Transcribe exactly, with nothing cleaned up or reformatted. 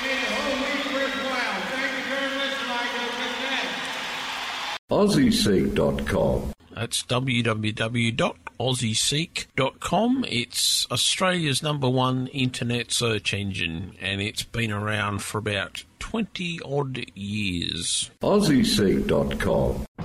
made the whole week worthwhile. Thank you very much, Nigel. Aussie Seek dot com. That's w w w dot aussie seek dot com. It's Australia's number one internet search engine, and it's been around for about twenty odd years. Aussie Seek dot com.